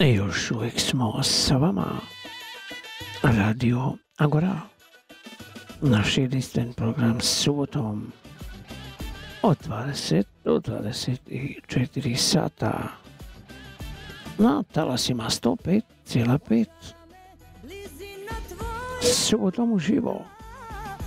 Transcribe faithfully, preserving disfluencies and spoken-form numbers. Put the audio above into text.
Još uvijek smo s vama. Radio Agora. Naš jedinstven program subotom od dvadeset do dvadeset četiri sata na talasima sto pet zarez pet. Subotom uživo.